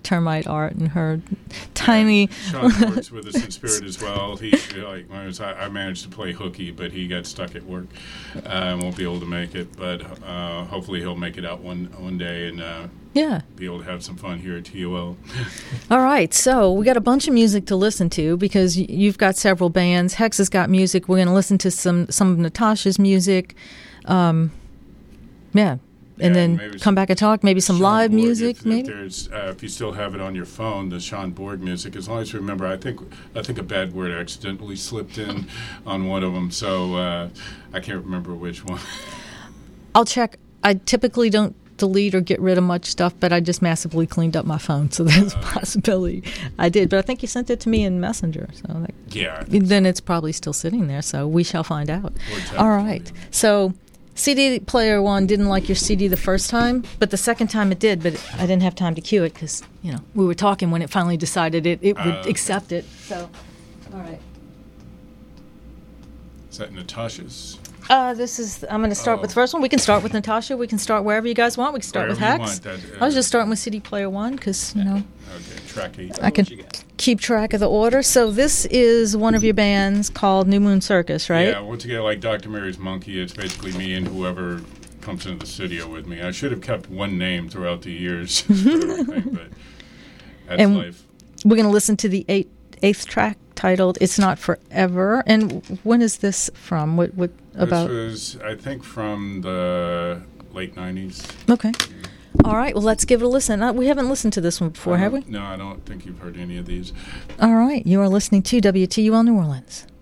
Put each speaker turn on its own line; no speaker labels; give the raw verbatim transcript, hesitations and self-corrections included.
termite art and her tiny.
Yeah, Sean works with us in spirit as well. He like when I, was, I I managed to play hooky, but he got stuck at work uh, and won't be able to make it. But uh, hopefully he'll make it out one one day and uh,
yeah,
be able to have some fun here at T O L.
All right, so we got a bunch of music to listen to because y- you've got several bands. Hex has got music. We're going to listen to some some of Natasha's music. Um, yeah. And
Yeah,
then
maybe
come
some
back and talk, maybe some
Sean
live
Borg,
music,
if,
maybe?
If, there's, uh, if you still have it on your phone, the Sean Borg music, as long as you remember, I think I think a bad word accidentally slipped in on one of them, so uh, I can't remember which one.
I'll check. I typically don't delete or get rid of much stuff, but I just massively cleaned up my phone, so there's a possibility I did. But I think you sent it to me in Messenger, so like,
Yeah.
then it's probably still sitting there, so we shall find out. All right, so C D Player One didn't like your C D the first time, but the second time it did, but I didn't have time to cue it because, you know, we were talking when it finally decided it, it would
Uh, okay.
accept it. So, all right.
Is that Natasha's?
Uh, this is, I'm going to start
Oh.
with the first one. We can start with Natasha. We can start wherever you guys want. We can start with
Wherever you
Hex.
want, that, uh,
I was just starting with C D Player One because, you know,
Okay, track eight.
I can keep track of the order. So this is one of your bands called New Moon Circus, right?
Yeah, once again, like Doctor Mary's Monkey, it's basically me and whoever comes into the studio with me. I should have kept one name throughout the years for everything, but that's
And
life.
We're going to listen to the eight, eighth track titled "It's Not Forever." And when is this from? What? What about?
This was, I think, from the late nineties.
Okay. All right. Well, let's give it a listen. Uh, we haven't listened to this one before, have we?
No, I don't think you've heard any of these.
All right. You are listening to W T U L New Orleans.